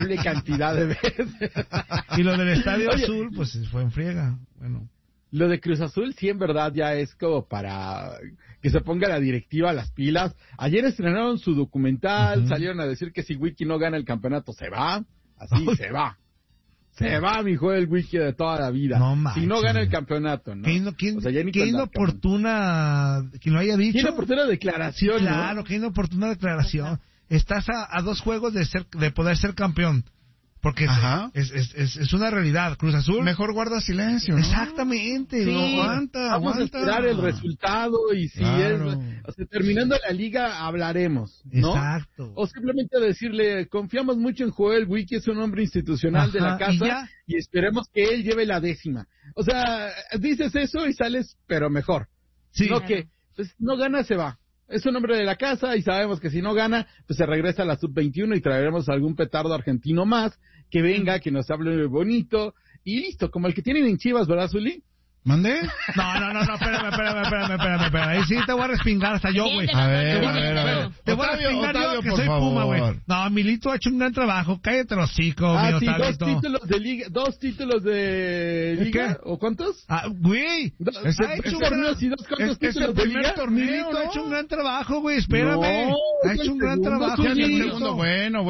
increíble cantidad de veces. Y lo del Estadio Azul, pues fue en friega. Bueno. Lo de Cruz Azul sí, en verdad, ya es como para que se ponga la directiva a las pilas. Ayer estrenaron su documental, salieron a decir que si Wiki no gana el campeonato, se va. Así, se va. Se va, mijo, el Wiki de toda la vida. No manches. Si no gana el campeonato, ¿no? Qué inoportuna, quien lo haya dicho. Qué inoportuna declaración, sí, claro, ¿no? Qué inoportuna declaración. Estás a 2 juegos de poder ser campeón. Porque es una realidad. Cruz Azul. Mejor guarda silencio, ¿no? Exactamente. Sí, no, vamos a esperar el resultado y si terminando la liga hablaremos, ¿no? Exacto. O simplemente decirle, confiamos mucho en Joel Wiki, es un hombre institucional de la casa y esperemos que él lleve la 10ª. O sea, dices eso y sales, pero mejor. Sí. No que, pues, no gana, se va. Es un hombre de la casa y sabemos que si no gana, pues se regresa a la sub-21 y traeremos algún petardo argentino más que venga, que nos hable bonito y listo, como el que tienen en Chivas, ¿verdad, Zuli? ¿Mandé? No, espérame. Ahí sí te voy a respingar hasta yo, güey. A ver. Te voy a respingar yo, que soy Puma, güey. No, Milito ha hecho un gran trabajo. Cállate los hocico, mi sí, Otavito. 2 títulos de liga. ¿O cuántos? Güey. Ha hecho torneos y 2 cuantos títulos de liga. Milito ha hecho un gran trabajo, güey. Espérame. Ha hecho un gran trabajo. Bueno.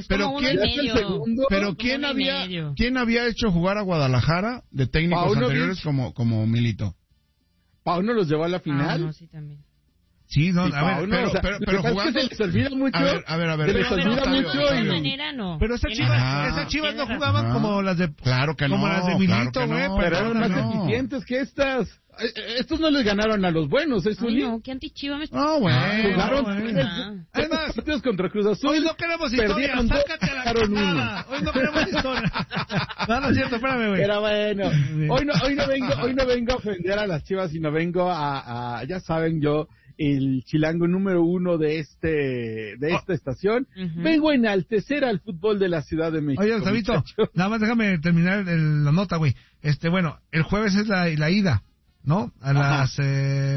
Pero ¿quién había hecho jugar a Guadalajara de técnicos anteriores como Milito? Pau no los llevó a la final. No, sí, también. Sí, no, sí, a ver, pero jugando... Se les olvida mucho. A ver. Se les olvida mucho de manera no. Pero esas chivas no jugaban como las de... Claro que no. Como las de Milito, güey. Pero eran más eficientes que estas. Estos no les ganaron a los buenos, ¿es Zuli? No, qué antichiva me está... Jugaron además partidos contra Cruz Azul. Hoy no queremos historia, sácate a la cara. Hoy no queremos historia. No es cierto, espérame, güey. Pero bueno, hoy no vengo a ofender a las Chivas, sino vengo a ya saben yo, el chilango número 1 de esta estación. Vengo a enaltecer al fútbol de la Ciudad de México. Oye, Sabito, nada más déjame terminar la nota, güey. Bueno, el jueves es la ida, ¿no? A las 8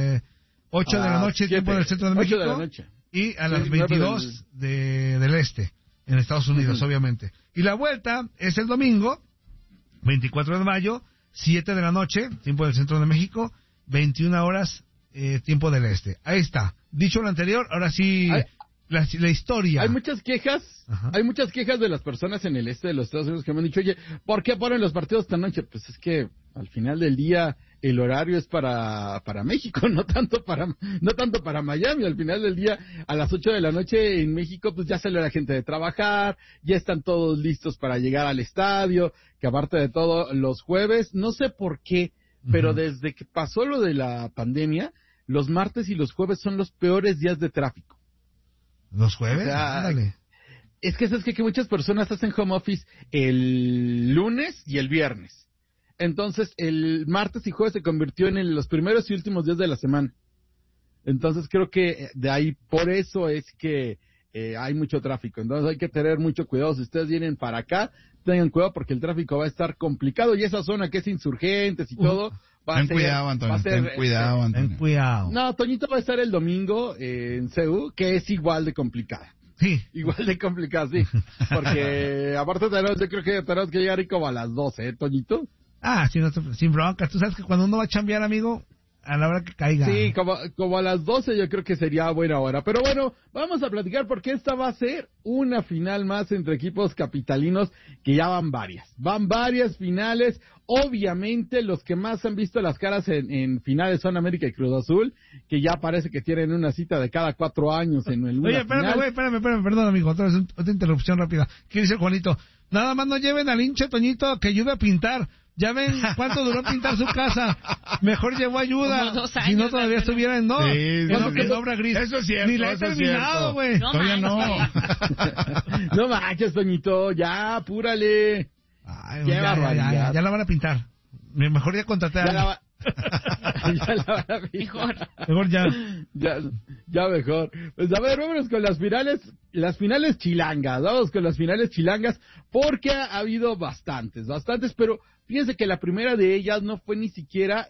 de la noche, tiempo del centro de México. 8 de la noche. Y a las 22 del este, en Estados Unidos, obviamente. Y la vuelta es el domingo, 24 de mayo, 7 de la noche, tiempo del centro de México, 21 horas, tiempo del este. Ahí está. Dicho lo anterior, ahora sí, la historia. Hay muchas quejas de las personas en el este de los Estados Unidos que me han dicho, oye, ¿por qué ponen los partidos tan noche? Pues es que al final del día el horario es para México, no tanto para Miami. Al final del día, a las 8 de la noche en México, pues ya salió la gente de trabajar, ya están todos listos para llegar al estadio, que aparte de todo, los jueves, no sé por qué, pero desde que pasó lo de la pandemia, los martes y los jueves son los peores días de tráfico. ¿Los jueves? O sea, ándale. Es que sabes que muchas personas hacen home office el lunes y el viernes. Entonces, el martes y jueves se convirtió en los primeros y últimos días de la semana. Entonces, creo que de ahí, por eso es que hay mucho tráfico. Entonces, hay que tener mucho cuidado. Si ustedes vienen para acá, tengan cuidado porque el tráfico va a estar complicado. Y esa zona que es Insurgentes y todo, va a ser... Ten cuidado, Antonio. Ten cuidado. No, Toñito va a estar el domingo en CEU, que es igual de complicada. Sí. Igual de complicada, sí. Porque, aparte, yo creo que tenemos que llegar ahí como a las 12, ¿eh, Toñito? Sin bronca. Tú sabes que cuando uno va a chambear, amigo, a la hora que caiga. Sí, como a las 12 yo creo que sería buena hora. Pero bueno, vamos a platicar porque esta va a ser una final más entre equipos capitalinos que ya van varias. Van varias finales. Obviamente los que más han visto las caras en finales son América y Cruz Azul, que ya parece que tienen una cita de cada 4 años en el Oye, espérame, perdón, amigo, otra interrupción rápida. ¿Qué dice Juanito? Nada más no lleven al hinche Toñito que ayude a pintar. Ya ven cuánto duró pintar su casa. Mejor llevó ayuda. Como 2 años, si no, todavía estuvieran, ¿no? Sí, en obra gris. Eso es cierto. Ni la he terminado, güey. Todavía no. No manches, Toñito, ya, apúrale. Ay, ya la van a pintar. Mejor ya contraté a alguien. Ya la van a pintar. Mejor ya. Ya mejor. Pues a ver, vámonos con las finales chilangas. Vamos con las finales chilangas porque ha habido bastantes, pero fíjense que la primera de ellas no fue ni siquiera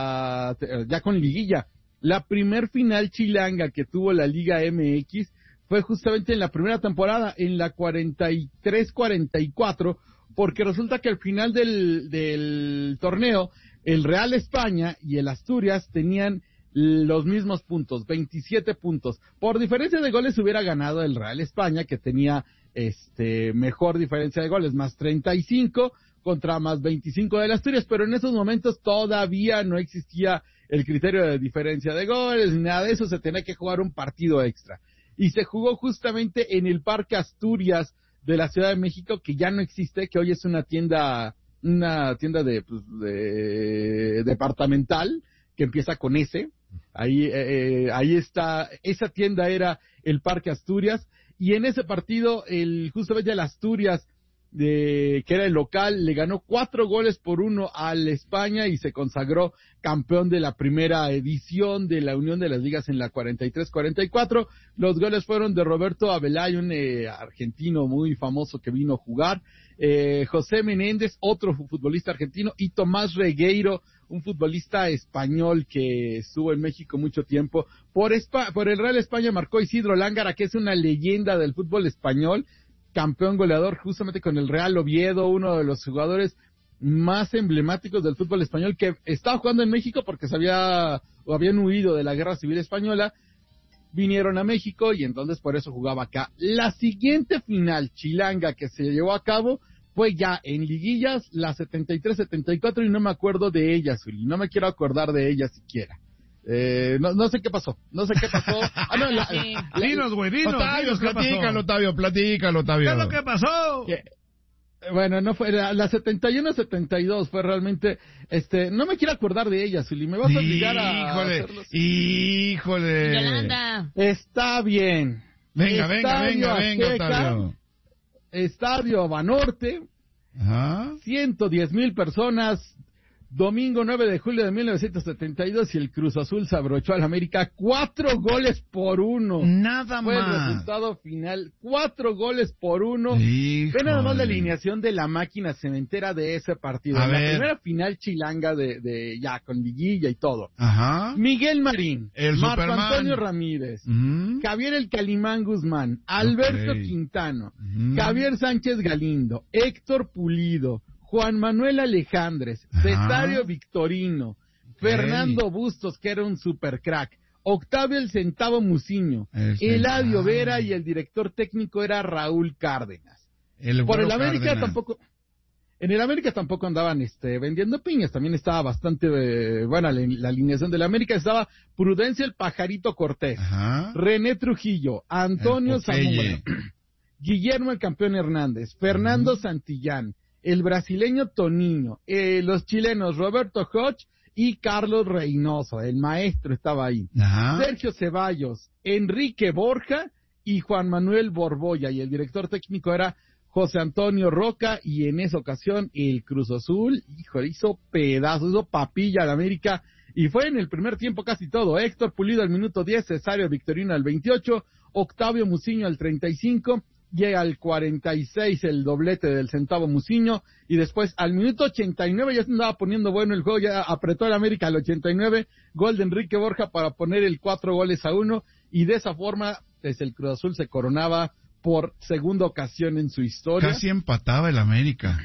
ya con liguilla. La primer final chilanga que tuvo la Liga MX fue justamente en la primera temporada, en la 43-44, porque resulta que al final del torneo, el Real España y el Asturias tenían los mismos puntos, 27 puntos. Por diferencia de goles hubiera ganado el Real España, que tenía mejor diferencia de goles, más 35 contra más 25 del Asturias, pero en esos momentos todavía no existía el criterio de diferencia de goles, ni nada de eso, se tenía que jugar un partido extra. Y se jugó justamente en el Parque Asturias de la Ciudad de México, que ya no existe, que hoy es una tienda de departamental, que empieza con S. Ahí está, esa tienda era el Parque Asturias, y en ese partido, justamente el Asturias, que era el local, le ganó 4-1 al España y se consagró campeón de la primera edición de la Unión de las Ligas en la 43-44. Los goles fueron de Roberto Abelay, un argentino muy famoso que vino a jugar, José Menéndez, otro futbolista argentino, y Tomás Regueiro, un futbolista español que estuvo en México mucho tiempo. Por el Real España marcó Isidro Lángara, que es una leyenda del fútbol español, campeón goleador justamente con el Real Oviedo, uno de los jugadores más emblemáticos del fútbol español, que estaba jugando en México porque habían huido de la Guerra Civil Española, vinieron a México y entonces por eso jugaba acá. La siguiente final chilanga que se llevó a cabo fue ya en liguillas, la 73-74, y no me acuerdo de ella, Zuli, no me quiero acordar de ella siquiera. No sé qué pasó. Dinos, güey, dinos. Platícalo, Otavio. ¿Qué es lo que pasó? Bueno, no fue, la 71-72 fue realmente, no me quiero acordar de ella, Zuli, me vas a obligar a hacerlos. Híjole. Yolanda. Está bien. Venga, Otavio. Estadio Banorte, 110,000 personas, domingo 9 de julio de 1972, y el Cruz Azul se abrochó al América 4-1. Nada fue más. Fue el resultado final, 4-1. Híjole. Ve nada más la alineación de la máquina cementera de ese partido. La primera final chilanga de ya, con liguilla y todo. Ajá. Miguel Marín, el Marco Superman. Antonio Ramírez, Javier el Calimán Guzmán, Alberto Quintano, Javier Sánchez Galindo, Héctor Pulido, Juan Manuel Alejandres, Cesario Victorino, Fernando Bustos, que era un super crack, Octavio el Centavo Muciño, Eladio Vera, y el director técnico era Raúl Cárdenas. Por el América Cárdenas. En el América tampoco andaban vendiendo piñas, también estaba bastante buena la alineación del América. Estaba Prudencia el Pajarito Cortés, René Trujillo, Antonio Zamora, Guillermo el Campeón Hernández, Fernando Santillán, el brasileño Toninho, los chilenos Roberto Hodge y Carlos Reynoso, el maestro estaba ahí. Sergio Ceballos, Enrique Borja y Juan Manuel Borbolla, y el director técnico era José Antonio Roca, y en esa ocasión el Cruz Azul, híjole, hizo pedazos, hizo papilla al América, y fue en el primer tiempo casi todo. Héctor Pulido al minuto 10, Cesario Victorino al 28, Octavio Muciño al 35, llega al 46 el doblete del Centavo Muciño, y después al minuto 89 ya se andaba poniendo bueno el juego, ya apretó el América al 89, gol de Enrique Borja para poner el 4-1, y de esa forma pues, el Cruz Azul se coronaba por segunda ocasión en su historia. Casi empataba el América.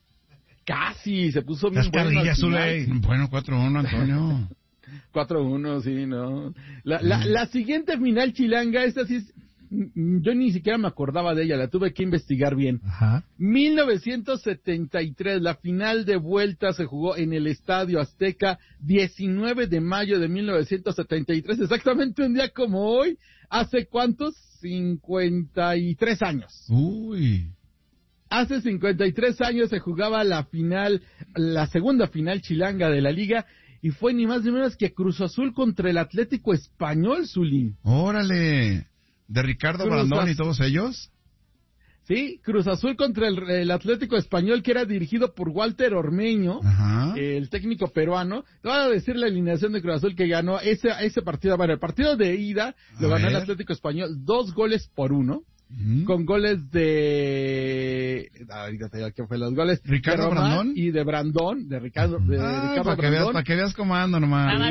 Casi, se puso bien bueno. 4-1, Antonio. 4-1, sí, ¿no? La siguiente final chilanga, esta sí es... Yo ni siquiera me acordaba de ella, la tuve que investigar bien. 1973, la final de vuelta se jugó en el Estadio Azteca, 19 de mayo de 1973, exactamente un día como hoy. ¿Hace cuántos? 53 años. Uy. Hace 53 años se jugaba la final, la segunda final chilanga de la liga, y fue ni más ni menos que Cruz Azul contra el Atlético Español, Zulín. ¡Órale! ¿De Ricardo Brandón y todos ellos? Sí, Cruz Azul contra el Atlético Español, que era dirigido por Walter Ormeño, el técnico peruano. Te voy a decir la alineación de Cruz Azul que ganó ese partido. Bueno, el partido de ida lo ganó el Atlético Español 2-1. con goles de... Ahorita te digo quién fue los goles. Ricardo Brandón. Y de Brandón, de Ricardo Brandón. Para que veas cómo ando nomás.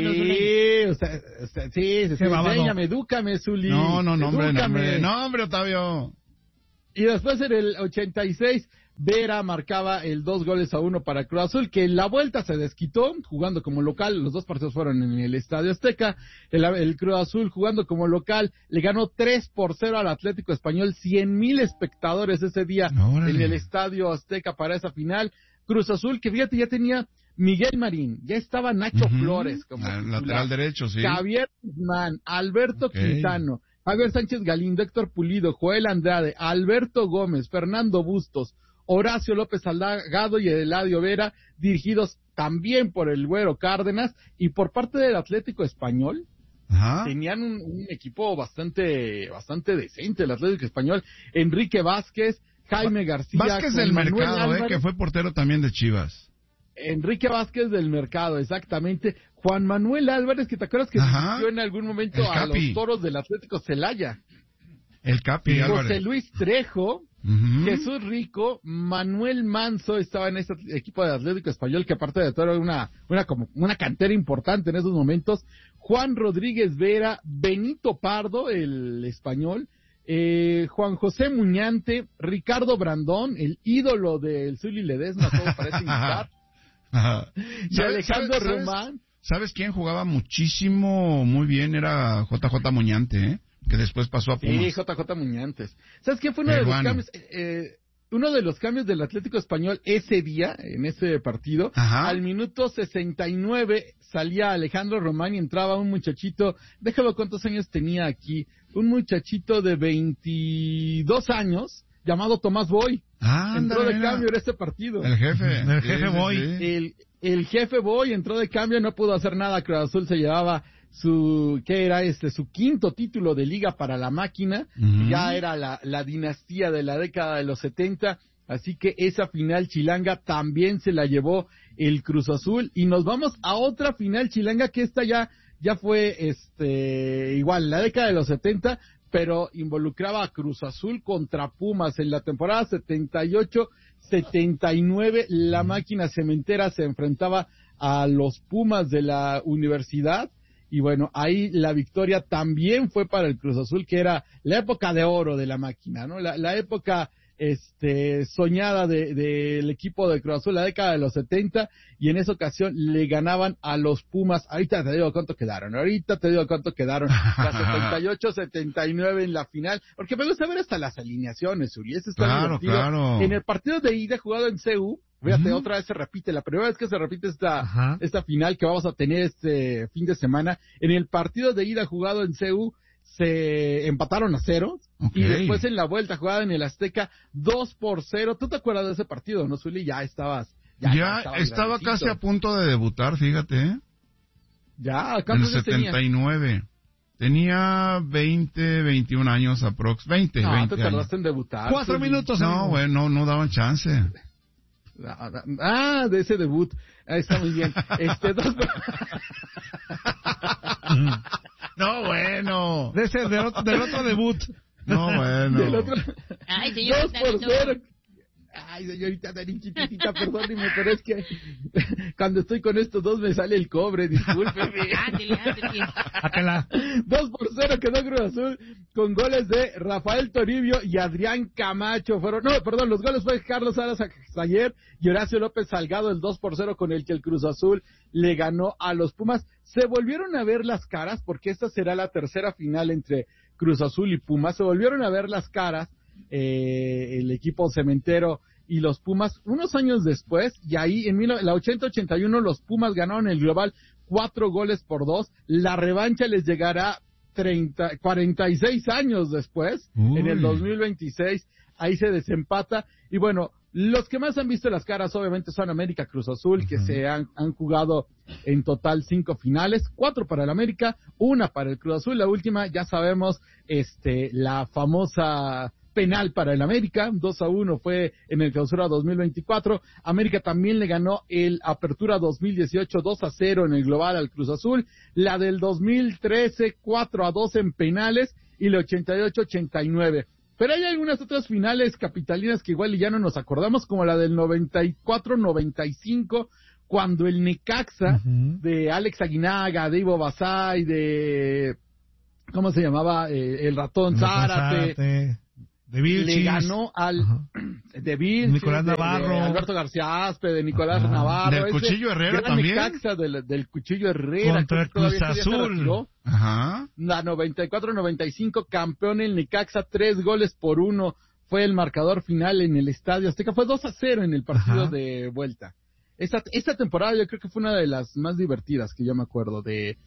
Sí, enséñame, edúcame, Zuli. No, hombre, Octavio. Y después en el 86, Vera marcaba el 2-1 para Cruz Azul, que en la vuelta se desquitó, jugando como local. Los dos partidos fueron en el Estadio Azteca. El Cruz Azul, jugando como local, le ganó 3-0 al Atlético Español. 100,000 espectadores ese día en el Estadio Azteca para esa final. Cruz Azul, que fíjate, ya tenía Miguel Marín, ya estaba Nacho Flores como lateral derecho, sí. Javier Guzmán, Alberto Quintano, Javier Sánchez Galindo, Héctor Pulido, Joel Andrade, Alberto Gómez, Fernando Bustos, Horacio López Salgado y Eladio Vera, dirigidos también por el Güero Cárdenas, y por parte del Atlético Español, tenían un equipo bastante decente, el Atlético Español. Enrique Vázquez, Jaime García, Vázquez del Mercado, Álvarez, que fue portero también de Chivas. Enrique Vázquez del Mercado, exactamente. Juan Manuel Álvarez, que te acuerdas que dirigió en algún momento a los Toros del Atlético Celaya. El Capi Álvarez. José Luis Trejo, Jesús Rico, Manuel Manso estaba en este equipo de Atlético Español, que aparte de todo era una cantera importante en esos momentos. Juan Rodríguez Vera, Benito Pardo, el español, Juan José Muñante, Ricardo Brandón, el ídolo del Zuli Ledesma, todo parece indicar. Y Alejandro Román. ¿Sabes quién jugaba muchísimo, muy bien? Era JJ Muñante, que después pasó a Pumas. Sí, JJ Muñantes. ¿Sabes quién fue uno de los cambios? Uno de los cambios del Atlético Español ese día, en ese partido, al minuto 69 salía Alejandro Román y entraba un muchachito, déjame ver cuántos años tenía aquí, un muchachito de 22 años, llamado Tomás Boy. Entró de cambio en este partido. El jefe Boy. Sí. El jefe Boy entró de cambio, no pudo hacer nada. Cruz Azul se llevaba su quinto título de liga para la máquina. Ya era la dinastía de la década de los 70. Así que esa final chilanga también se la llevó el Cruz Azul. Y nos vamos a otra final chilanga, que esta ya fue igual, la década de los 70, pero involucraba a Cruz Azul contra Pumas. En la temporada 78-79, la máquina cementera se enfrentaba a los Pumas de la Universidad, y bueno, ahí la victoria también fue para el Cruz Azul, que era la época de oro de la máquina, ¿no? La época soñada del equipo de Cruz Azul, la década de los 70, y en esa ocasión le ganaban a los Pumas. Ahorita te digo cuánto quedaron, la 78-79 en la final, porque me gusta ver hasta las alineaciones, Uri, eso está divertido. Claro. En el partido de ida jugado en CU, fíjate, otra vez se repite, la primera vez que se repite esta final que vamos a tener este fin de semana. En el partido de ida jugado en CU, se empataron a 0, y después en la vuelta jugada en el Azteca 2-0. ¿Tú te acuerdas de ese partido, no, Zuli? Ya estaba casi a punto de debutar, fíjate. Ya, ¿cuántos años tenía? En el 79. Tenía 21 años aprox. 20 te tardaste en debutar. 4 minutos. No, bueno, no daban chance. De ese debut. Está muy bien. No, bueno. Del otro debut. No, bueno. Del otro... Ay, señor. 2-0. Ay, señorita Darín chiquitita, perdóneme, pero es que cuando estoy con estos dos me sale el cobre, discúlpeme. Ándale. 2-0 quedó Cruz Azul con goles de Rafael Toribio y Adrián Camacho. Los goles fue Carlos Salas Ayer y Horacio López Salgado, el 2-0 con el que el Cruz Azul le ganó a los Pumas. Se volvieron a ver las caras, porque esta será la tercera final entre Cruz Azul y Pumas. Se volvieron a ver las caras el equipo cementero y los Pumas unos años después, y ahí en la 80-81 los Pumas ganaron el global 4-2. La revancha les llegará 46 años después. En el 2026, ahí se desempata. Y bueno, los que más han visto las caras obviamente son América, Cruz Azul, que se han jugado en total 5 finales, 4 para el América, 1 para el Cruz Azul. La última, ya sabemos, la famosa penal para el América, 2-1 fue en el Clausura 2024. América también le ganó el Apertura 2018 2-0 en el global al Cruz Azul. La del 2013 4-2 en penales, y la 88-89 Pero hay algunas otras finales capitalinas que igual ya no nos acordamos, como la del 94-95, cuando el Necaxa de Alex Aguinaga, de Ivo Basay, de... ¿Cómo se llamaba? El ratón Zárate. De Vilchis. Le ganó al... De Vilchis, Nicolás Navarro. De Alberto García Aspe, de Nicolás Navarro. Del Cuchillo Herrera también. Necaxa del Cuchillo Herrera. Contra el Cruz Azul. Ajá. La 94-95, campeón el Necaxa, 3-1 fue el marcador final en el Estadio Azteca. Fue 2-0 en el partido de vuelta. Esta temporada yo creo que fue una de las más divertidas que yo me acuerdo de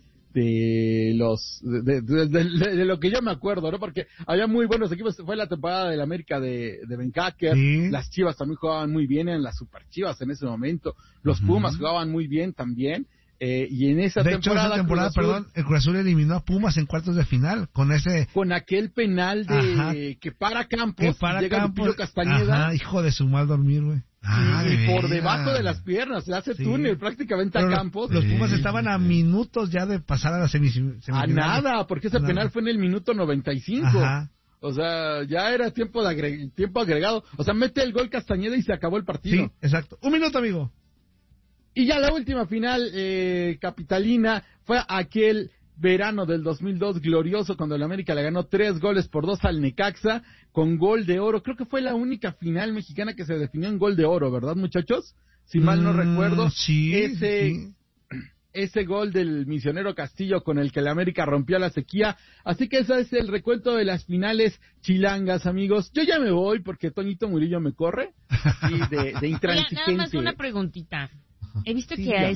lo que yo me acuerdo, ¿no? Porque había muy buenos equipos. Fue la temporada del América de Ben Hacker. Sí. Las Chivas también jugaban muy bien, eran las Super Chivas en ese momento. Los Pumas jugaban muy bien también. Y en esa temporada, el Cruz Azul eliminó a Pumas en cuartos de final con aquel penal de que para Campos, llega Lupillo Castañeda. Hijo de su mal dormir, güey. Y por debajo de las piernas, se hace túnel prácticamente a Campos. Los Pumas estaban a minutos ya de pasar a la semifinal. A nada, porque ese penal fue en el minuto 95. O sea, ya era tiempo agregado. O sea, mete el gol Castañeda y se acabó el partido. Sí, exacto. Un minuto, amigo. Y ya la última final capitalina fue aquel verano del 2002 glorioso, cuando el América le ganó 3-2 al Necaxa con gol de oro. Creo que fue la única final mexicana que se definió en gol de oro, ¿verdad, muchachos? Si mal no recuerdo. Sí, ese gol del misionero Castillo con el que el América rompió la sequía. Así que ese es el recuento de las finales chilangas, amigos. Yo ya me voy porque Toñito Murillo me corre de intransigente. Nada más una preguntita. He visto que a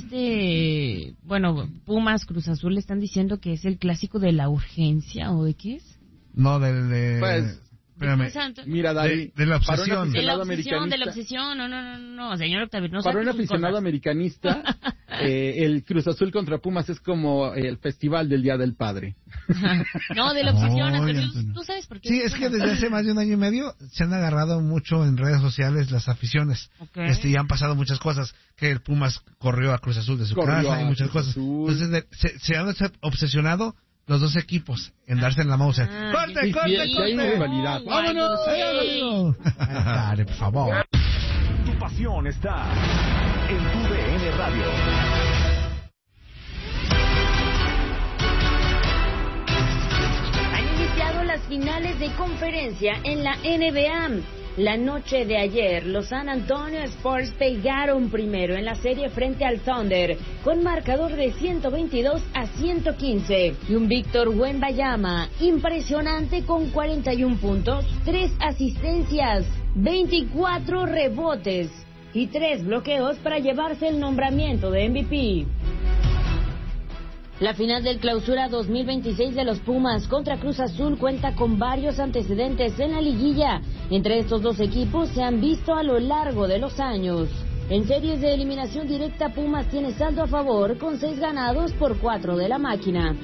Pumas, Cruz Azul le están diciendo que es el clásico de la urgencia, ¿o de qué es? No, pues, espérame. Mira, David, de la obsesión. De la obsesión, no, señor Octavio. No, para un aficionado americanista, el Cruz Azul contra Pumas es como el festival del Día del Padre. No, de la obsesión, ¿tú sabes por qué? Sí, es que desde hace más de un año y medio se han agarrado mucho en redes sociales las aficiones. Y han pasado muchas cosas, que el Pumas corrió a Cruz Azul de su casa y muchas cosas. Entonces se han obsesionado los dos equipos en darse en la mouse. ¡Corte! Hay rivalidad. ¡Vámonos! Dale, por favor. Tu pasión está en tu DN Radio. Han iniciado las finales de conferencia en la NBA. La noche de ayer, los San Antonio Spurs pegaron primero en la serie frente al Thunder, con marcador de 122-115. Y un Víctor Wembanyama impresionante con 41 puntos, 3 asistencias, 24 rebotes y 3 bloqueos para llevarse el nombramiento de MVP. La final del Clausura 2026 de los Pumas contra Cruz Azul cuenta con varios antecedentes en la liguilla. Entre estos dos equipos se han visto a lo largo de los años. En series de eliminación directa, Pumas tiene saldo a favor con 6 ganados por 4 de la máquina.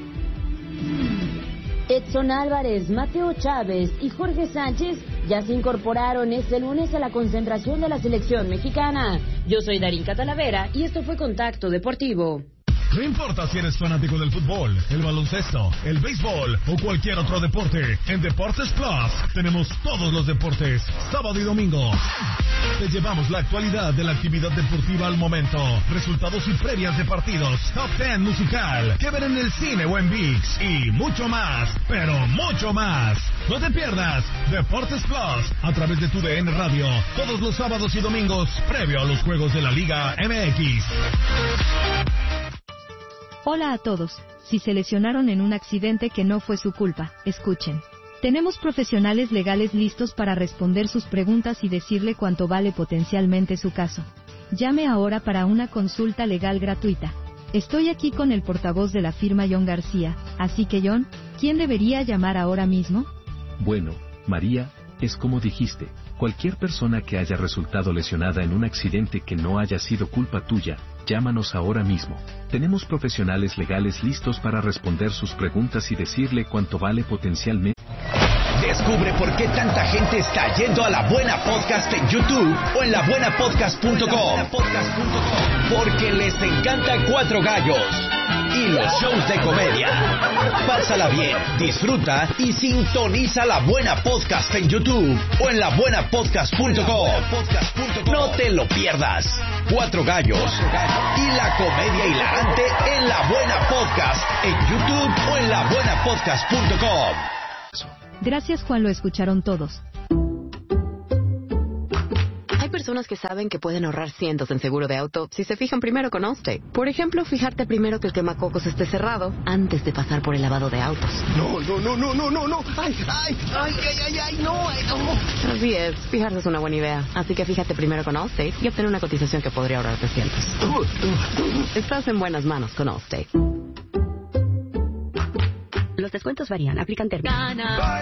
Edson Álvarez, Mateo Chávez y Jorge Sánchez ya se incorporaron este lunes a la concentración de la selección mexicana. Yo soy Darín Catalavera y esto fue Contacto Deportivo. No importa si eres fanático del fútbol, el baloncesto, el béisbol o cualquier otro deporte, en Deportes Plus tenemos todos los deportes, sábado y domingo. Te llevamos la actualidad de la actividad deportiva al momento, resultados y previas de partidos, top 10 musical, que ver en el cine o en ViX y mucho más, pero mucho más. No te pierdas Deportes Plus a través de tu DN Radio, todos los sábados y domingos, previo a los juegos de la Liga MX. Hola a todos. Si se lesionaron en un accidente que no fue su culpa, escuchen. Tenemos profesionales legales listos para responder sus preguntas y decirle cuánto vale potencialmente su caso. Llame ahora para una consulta legal gratuita. Estoy aquí con el portavoz de la firma John García, así que John, ¿quién debería llamar ahora mismo? Bueno, María, es como dijiste, cualquier persona que haya resultado lesionada en un accidente que no haya sido culpa tuya, llámanos ahora mismo. Tenemos profesionales legales listos para responder sus preguntas y decirle cuánto vale potencialmente. Descubre por qué tanta gente está yendo a La Buena Podcast en YouTube o en labuenapodcast.com. Porque les encanta Cuatro Gallos. y los shows de comedia. Pásala bien, disfruta y sintoniza La Buena Podcast en YouTube o en labuenapodcast.com. No te lo pierdas. 4 gallos y la comedia hilarante en La Buena Podcast en YouTube o en labuenapodcast.com. Gracias, Juan, lo escucharon todos. Hay personas que saben que pueden ahorrar cientos en seguro de auto si se fijan primero con Allstate. Por ejemplo, fijarte primero que el quemacocos esté cerrado antes de pasar por el lavado de autos. No. Ay, no. Así es, fijarse es una buena idea. Así que fíjate primero con Allstate y obtener una cotización que podría ahorrarte cientos. Estás en buenas manos con Allstate. Los descuentos varían, aplican términos.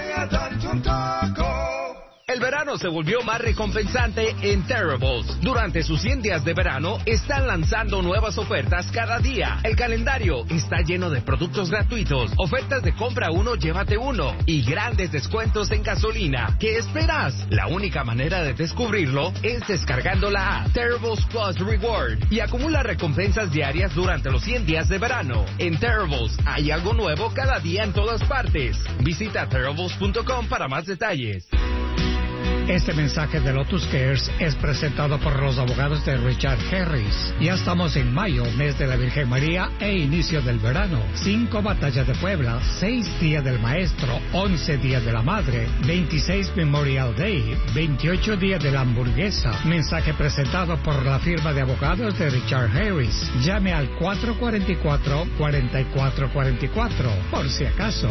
El verano se volvió más recompensante en Terribles. Durante sus 100 días de verano, están lanzando nuevas ofertas cada día. El calendario está lleno de productos gratuitos, ofertas de compra uno, llévate uno, y grandes descuentos en gasolina. ¿Qué esperas? La única manera de descubrirlo es descargando la app Terribles Plus Reward y acumula recompensas diarias durante los 100 días de verano. En Terribles hay algo nuevo cada día en todas partes. Visita terribles.com para más detalles. Este mensaje de Lotus Cares es presentado por los abogados de Richard Harris. Ya estamos en mayo, mes de la Virgen María e inicio del verano. 5 batallas de Puebla, 6 días del maestro, 11 días de la madre, 26 Memorial Day, 28 días de la hamburguesa. Mensaje presentado por la firma de abogados de Richard Harris. Llame al 444-4444, por si acaso.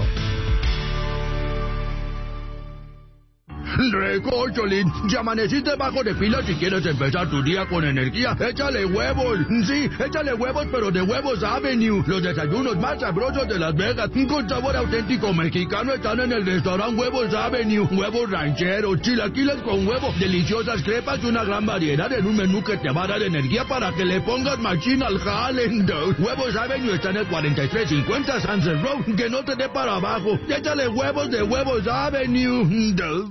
Recórcholín, ya amaneciste bajo de pila si quieres empezar tu día con energía. Échale huevos. Sí, échale huevos, pero de Huevos Avenue. Los desayunos más sabrosos de Las Vegas, con sabor auténtico mexicano, están en el restaurante Huevos Avenue. Huevos rancheros, chilaquiles con huevo, deliciosas crepas y una gran variedad en un menú que te va a dar energía para que le pongas machín al jale. Huevos Avenue está en el 4350 Sunset Road. Que no te dé para abajo. Échale huevos de Huevos Avenue.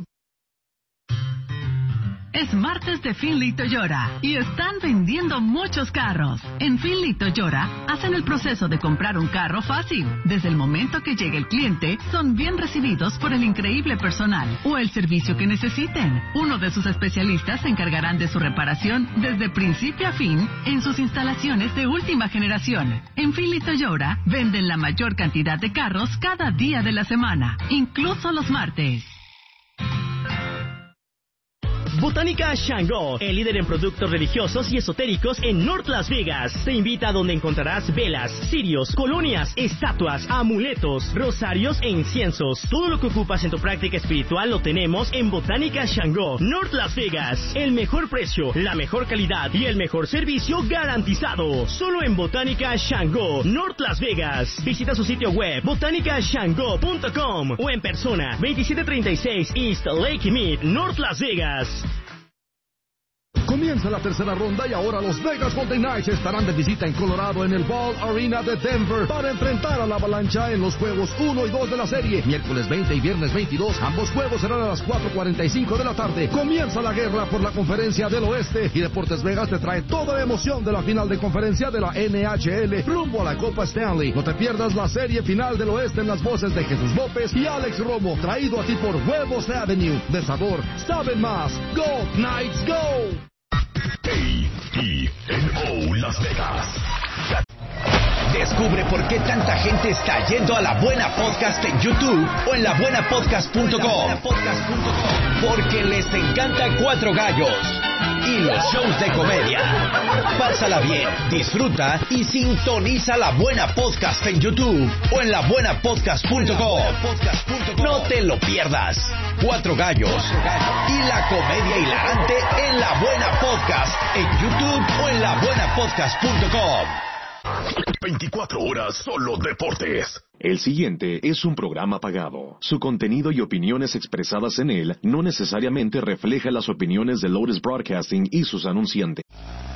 Es martes de Finley Toyota y están vendiendo muchos carros. En Finley Toyota hacen el proceso de comprar un carro fácil. Desde el momento que llegue el cliente, son bien recibidos por el increíble personal o el servicio que necesiten. Uno de sus especialistas se encargarán de su reparación desde principio a fin en sus instalaciones de última generación. En Finley Toyota venden la mayor cantidad de carros cada día de la semana, incluso los martes. Botánica Shango, el líder en productos religiosos y esotéricos en North Las Vegas. Te invita a donde encontrarás velas, cirios, colonias, estatuas, amuletos, rosarios e inciensos. Todo lo que ocupas en tu práctica espiritual lo tenemos en Botánica Shango, North Las Vegas. El mejor precio, la mejor calidad y el mejor servicio garantizado. Solo en Botánica Shango, North Las Vegas. Visita su sitio web botanicashango.com o en persona 2736 East Lake Mead, North Las Vegas. Comienza la tercera ronda y ahora los Vegas Golden Knights estarán de visita en Colorado en el Ball Arena de Denver para enfrentar a la Avalancha en los juegos 1 y 2 de la serie. Miércoles 20 y viernes 22, ambos juegos serán a las 4:45 de la tarde. Comienza la guerra por la Conferencia del Oeste y Deportes Vegas te trae toda la emoción de la final de conferencia de la NHL rumbo a la Copa Stanley. No te pierdas la serie final del Oeste en las voces de Jesús López y Alex Romo, traído a ti por Huevos Avenue. De sabor, saben más. Go Knights, go! KTNO Las Vegas. Descubre por qué tanta gente está yendo a La Buena Podcast en YouTube o en labuenapodcast.com. Porque les encanta Cuatro Gallos y los shows de comedia. Pásala bien, disfruta y sintoniza La Buena Podcast en YouTube o en labuenapodcast.com. No te lo pierdas. Cuatro Gallos y la comedia hilarante en La Buena Podcast en YouTube o en labuenapodcast.com. 24 horas solo deportes. El siguiente es un programa pagado. Su contenido y opiniones expresadas en él no necesariamente reflejan las opiniones de Lotus Broadcasting y sus anunciantes.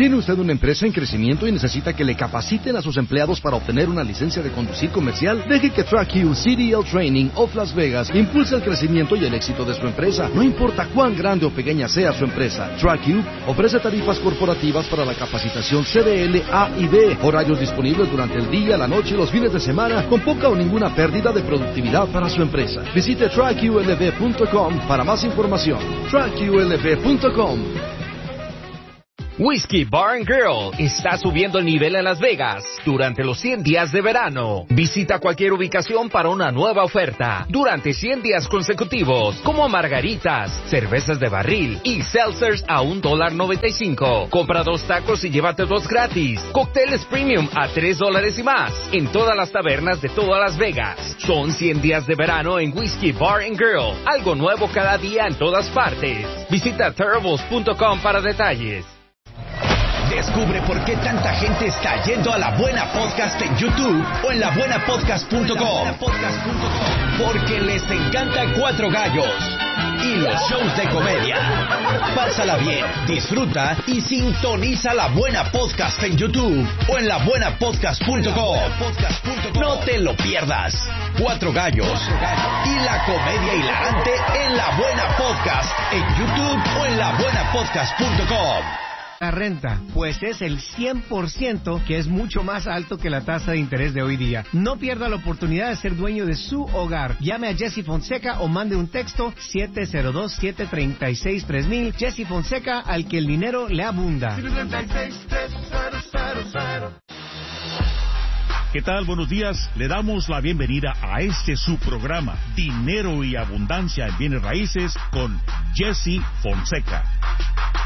¿Tiene usted una empresa en crecimiento y necesita que le capaciten a sus empleados para obtener una licencia de conducir comercial? Deje que TrackU CDL Training of Las Vegas impulse el crecimiento y el éxito de su empresa. No importa cuán grande o pequeña sea su empresa, TrackU ofrece tarifas corporativas para la capacitación CDL A y B, horarios disponibles durante el día, la noche y los fines de semana, con poca o ninguna pérdida de productividad para su empresa. Visite TrackULV.com para más información. TrackULV.com. Whiskey Bar & Grill está subiendo el nivel en Las Vegas durante los 100 días de verano. Visita cualquier ubicación para una nueva oferta durante 100 días consecutivos, como margaritas, cervezas de barril y seltzers a $1.95. Compra 2 tacos y llévate 2 gratis. Cócteles premium a $3 y más en todas las tabernas de toda Las Vegas. Son 100 días de verano en Whiskey Bar & Grill. Algo nuevo cada día en todas partes. Visita Terribles.com para detalles. Descubre por qué tanta gente está yendo a La Buena Podcast en YouTube o en labuenapodcast.com. Porque les encanta Cuatro Gallos y los shows de comedia. Pásala bien, disfruta y sintoniza La Buena Podcast en YouTube o en labuenapodcast.com. No te lo pierdas. Cuatro Gallos y la comedia hilarante en La Buena Podcast en YouTube o en labuenapodcast.com. La renta, pues es el 100%, que es mucho más alto que la tasa de interés de hoy día. No pierda la oportunidad de ser dueño de su hogar. Llame a Jesse Fonseca o mande un texto 702-736-3000. Jesse Fonseca, al que el dinero le abunda. ¿Qué tal? Buenos días. Le damos la bienvenida a este su programa, Dinero y Abundancia en Bienes Raíces, con Jesse Fonseca.